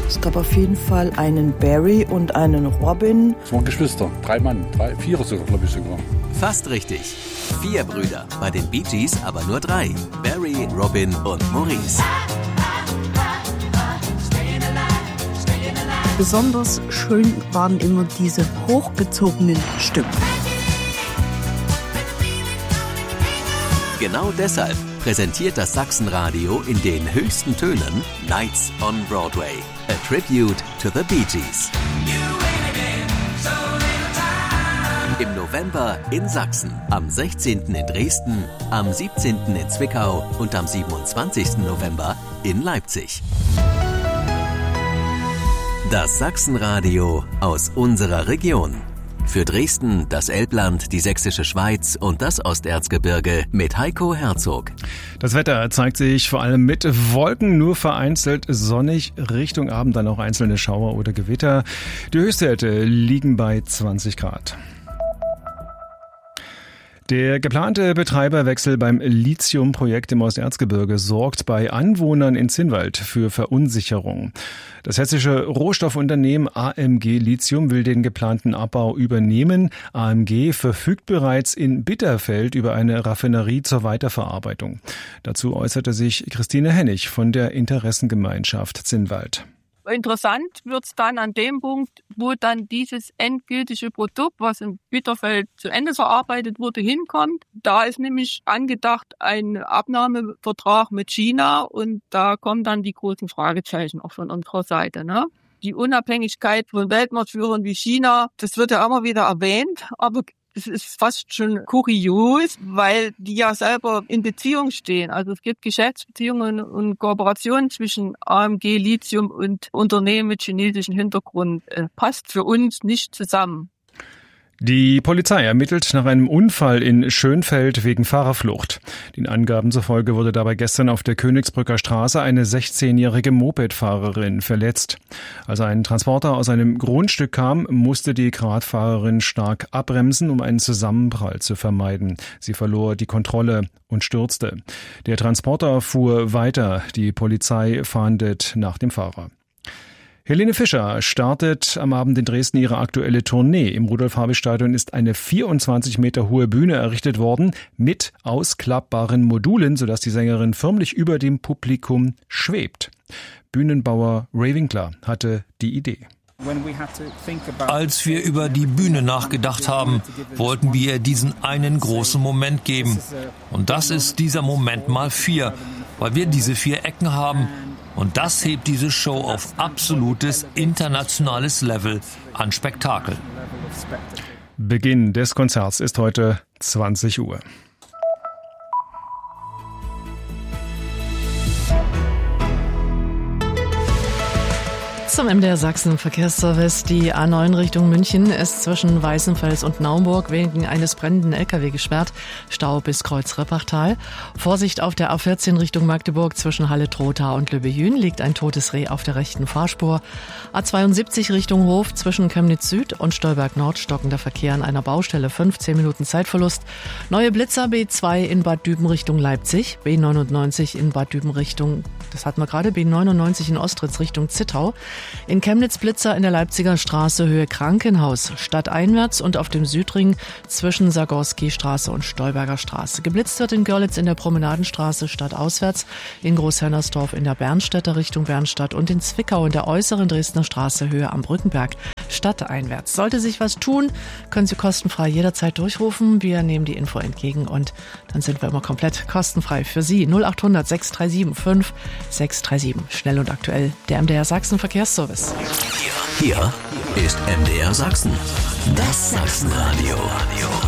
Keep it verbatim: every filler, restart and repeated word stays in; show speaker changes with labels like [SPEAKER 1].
[SPEAKER 1] Es gab auf jeden Fall einen Barry und einen Robin.
[SPEAKER 2] Es waren Geschwister, drei Mann, drei, vier sogar, glaube ich sogar.
[SPEAKER 3] Fast richtig. Vier Brüder, bei den Bee Gees aber nur drei. Barry, Robin und Maurice.
[SPEAKER 4] Besonders schön waren immer diese hochgezogenen Stimmen.
[SPEAKER 3] Genau deshalb präsentiert das Sachsenradio in den höchsten Tönen Nights on Broadway, a tribute to the Bee Gees. Im November in Sachsen, am sechzehnten in Dresden, am siebzehnten in Zwickau und am siebenundzwanzigsten November in Leipzig. Das Sachsenradio aus unserer Region. Für Dresden, das Elbland, die Sächsische Schweiz und das Osterzgebirge mit Heiko Herzog.
[SPEAKER 5] Das Wetter zeigt sich vor allem mit Wolken, nur vereinzelt sonnig, Richtung Abend dann auch einzelne Schauer oder Gewitter. Die Höchstwerte liegen bei zwanzig Grad. Der geplante Betreiberwechsel beim Lithium-Projekt im Osterzgebirge sorgt bei Anwohnern in Zinnwald für Verunsicherung. Das hessische Rohstoffunternehmen A M G Lithium will den geplanten Abbau übernehmen. A M G verfügt bereits in Bitterfeld über eine Raffinerie zur Weiterverarbeitung. Dazu äußerte sich Christine Hennig von der Interessengemeinschaft Zinnwald.
[SPEAKER 6] Interessant wird's dann an dem Punkt, wo dann dieses endgültige Produkt, was in Bitterfeld zu Ende verarbeitet wurde, hinkommt. Da ist nämlich angedacht ein Abnahmevertrag mit China und da kommen dann die großen Fragezeichen auch von unserer Seite, ne? Die Unabhängigkeit von Weltmarktführern wie China, das wird ja immer wieder erwähnt, aber es ist fast schon kurios, weil die ja selber in Beziehung stehen. Also es gibt Geschäftsbeziehungen und Kooperationen zwischen A M G Lithium und Unternehmen mit chinesischem Hintergrund. Äh, passt für uns nicht zusammen.
[SPEAKER 5] Die Polizei ermittelt nach einem Unfall in Schönfeld wegen Fahrerflucht. Den Angaben zufolge wurde dabei gestern auf der Königsbrücker Straße eine sechzehnjährige Mopedfahrerin verletzt. Als ein Transporter aus einem Grundstück kam, musste die Radfahrerin stark abbremsen, um einen Zusammenprall zu vermeiden. Sie verlor die Kontrolle und stürzte. Der Transporter fuhr weiter. Die Polizei fahndet nach dem Fahrer. Helene Fischer startet am Abend in Dresden ihre aktuelle Tournee. Im Rudolf-Habich-Stadion ist eine vierundzwanzig Meter hohe Bühne errichtet worden mit ausklappbaren Modulen, sodass die Sängerin förmlich über dem Publikum schwebt. Bühnenbauer Ray Winkler hatte die Idee.
[SPEAKER 7] Als wir über die Bühne nachgedacht haben, wollten wir ihr diesen einen großen Moment geben. Und das ist dieser Moment mal vier, weil wir diese vier Ecken haben. Und das hebt diese Show auf absolutes internationales Level an Spektakel.
[SPEAKER 5] Beginn des Konzerts ist heute zwanzig Uhr.
[SPEAKER 8] Zum M D R Sachsen Verkehrsservice. Die A neun Richtung München ist zwischen Weißenfels und Naumburg wegen eines brennenden L K W gesperrt. Stau bis Kreuz Rippachtal. Vorsicht auf der A vierzehn Richtung Magdeburg zwischen Halle-Trotha und Lübbehün liegt ein totes Reh auf der rechten Fahrspur. A zweiundsiebzig Richtung Hof zwischen Chemnitz Süd und Stolberg Nord stockender Verkehr an einer Baustelle. fünfzehn Minuten Zeitverlust. Neue Blitzer B zwei in Bad Düben Richtung Leipzig. B neunundneunzig in Bad Düben Richtung, das hatten wir gerade, B neunundneunzig in Ostritz Richtung Zittau. In Chemnitz Blitzer in der Leipziger Straße Höhe Krankenhaus, stadteinwärts und auf dem Südring zwischen Sagorski-Straße und Stolberger Straße. Geblitzt wird in Görlitz in der Promenadenstraße stadtauswärts, in Großhennersdorf in der Bernstädter Richtung Bernstadt und in Zwickau in der äußeren Dresdner Straße Höhe am Brückenberg, stadteinwärts. Sollte sich was tun, können Sie kostenfrei jederzeit durchrufen. Wir nehmen die Info entgegen und dann sind wir immer komplett kostenfrei für Sie. null achthundert sechs drei sieben fünf sechs drei sieben. Schnell und aktuell, der M D R Sachsen Verkehrsservice.
[SPEAKER 3] Hier, hier ist M D R Sachsen. Das Sachsenradio.